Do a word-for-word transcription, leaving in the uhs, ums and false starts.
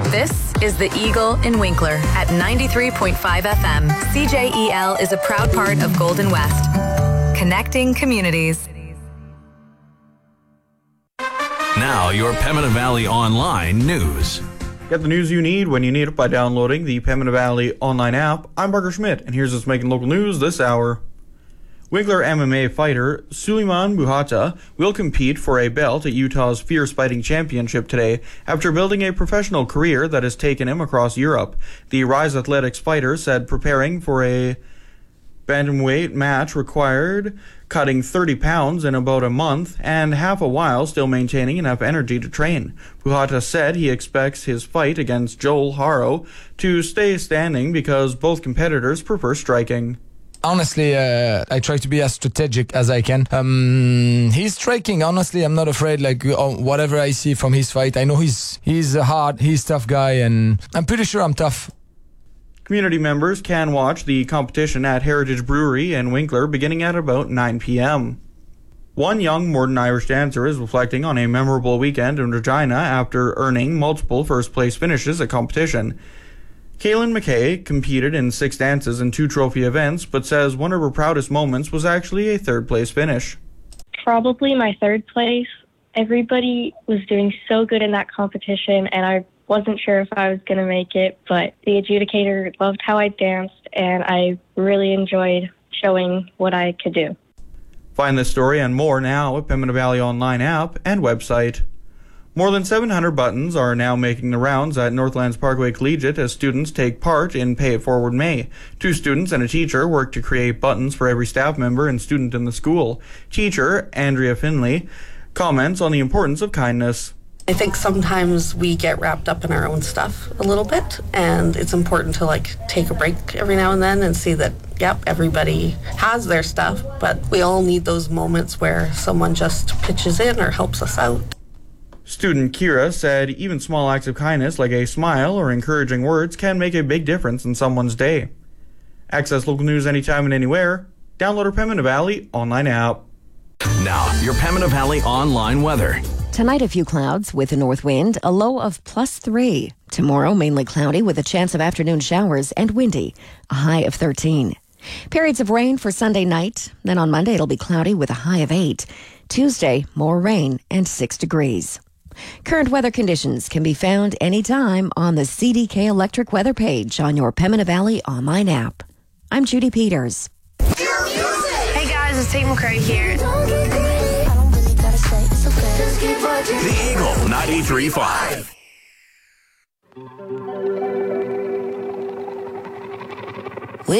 This is The Eagle in Winkler at ninety-three point five F M. C J E L is a proud part of Golden West. Connecting communities. Now, your Pembina Valley Online news. Get the news you need when you need it by downloading the Pembina Valley Online app. I'm Parker Schmidt, and here's what's making local news this hour. Winkler M M A fighter Suleiman Buhata will compete for a belt at Utah's Fierce Fighting Championship today after building a professional career that has taken him across Europe. The Rise Athletics fighter said preparing for a bantamweight match required cutting thirty pounds in about a month and half a while still maintaining enough energy to train. Buhata said he expects his fight against Joel Haro to stay standing because both competitors prefer striking. Honestly, uh, I try to be as strategic as I can. Um, he's striking. Honestly, I'm not afraid. Like uh, whatever I see from his fight, I know he's he's a hard, he's a tough guy, and I'm pretty sure I'm tough. Community members can watch the competition at Heritage Brewery in Winkler beginning at about nine p.m. One young Morden Irish dancer is reflecting on a memorable weekend in Regina after earning multiple first-place finishes at competition. Kaylin McKay competed in six dances and two trophy events, but says one of her proudest moments was actually a third-place finish. Probably my third place. Everybody was doing so good in that competition, and I wasn't sure if I was going to make it, but the adjudicator loved how I danced, and I really enjoyed showing what I could do. Find this story and more now at Pembina Valley Online app and website. More than seven hundred buttons are now making the rounds at Northlands Parkway Collegiate as students take part in Pay It Forward May. Two students and a teacher work to create buttons for every staff member and student in the school. Teacher Andrea Finley comments on the importance of kindness. I think sometimes we get wrapped up in our own stuff a little bit, and it's important to like take a break every now and then and see that, yep, everybody has their stuff, but we all need those moments where someone just pitches in or helps us out. Student Kira said even small acts of kindness like a smile or encouraging words can make a big difference in someone's day. Access local news anytime and anywhere. Download our Pembina Valley Online app. Now, your Pembina Valley Online weather. Tonight, a few clouds with a north wind, a low of plus three. Tomorrow, mainly cloudy with a chance of afternoon showers and windy, a high of thirteen. Periods of rain for Sunday night. Then on Monday, it'll be cloudy with a high of eight. Tuesday, more rain and six degrees. Current weather conditions can be found anytime on the C D K Electric weather page on your Pembina Valley Online app. I'm Judy Peters. Hey guys, it's Tate McCrae here. The Eagle ninety-three point five.